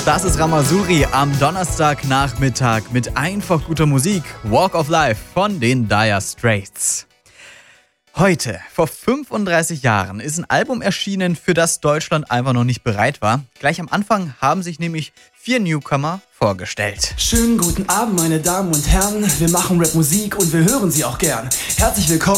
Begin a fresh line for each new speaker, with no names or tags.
Das ist Ramazzouri am Donnerstagnachmittag mit einfach guter Musik. Walk of Life von den Dire Straits. Heute, vor 35 Jahren, ist ein Album erschienen, für das Deutschland einfach noch nicht bereit war. Gleich am Anfang haben sich nämlich 4 Newcomer vorgestellt.
Schönen guten Abend, meine Damen und Herren. Wir machen Rapmusik und wir hören sie auch gern. Herzlich willkommen.